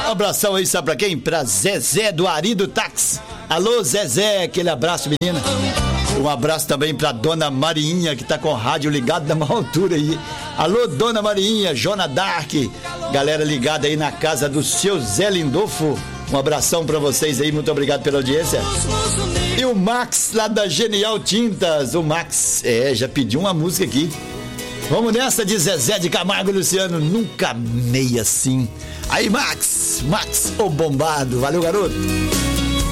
Um abração aí, sabe pra quem? Pra Zezé do Ari do Táxi. Alô, Zezé, aquele abraço, menina. Um abraço também pra Dona Marinha, que tá com o rádio ligado da maior altura aí. Alô, Dona Marinha, Jona Dark, galera ligada aí na casa do seu Zé Lindolfo. Um abração pra vocês aí, muito obrigado pela audiência. E o Max, lá da Genial Tintas. O Max, já pediu uma música aqui. Vamos nessa de Zezé de Camargo e Luciano, Nunca Amei Assim. Aí, Max, o bombado. Valeu, garoto.